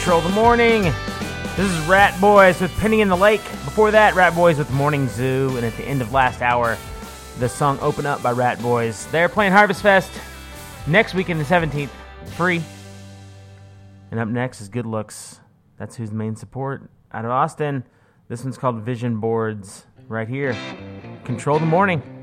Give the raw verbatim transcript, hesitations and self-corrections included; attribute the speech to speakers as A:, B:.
A: Control the Morning. This is Rat Boys with Penny in the Lake. Before that, Rat Boys with Morning Zoo. And at the end of last hour, the song Open Up by Rat Boys. They're playing Harvest Fest next week in the seventeenth. Free. And up next is Good Looks. That's who's the main support out of Austin. This one's called Vision Boards right here. Control the Morning.